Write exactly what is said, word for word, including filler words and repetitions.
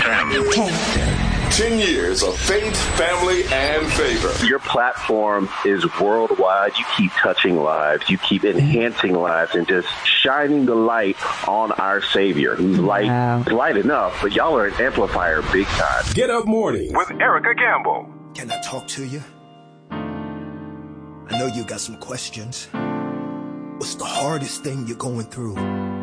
ten. ten years of faith, family, and favor. Your platform is worldwide. You keep touching lives. You keep enhancing lives and just shining the light on our Savior. Who's light, wow. light enough, but y'all are an amplifier big time. Get Up Morning with Erica Campbell. Can I talk to you? I know you got some questions. What's the hardest thing you're going through?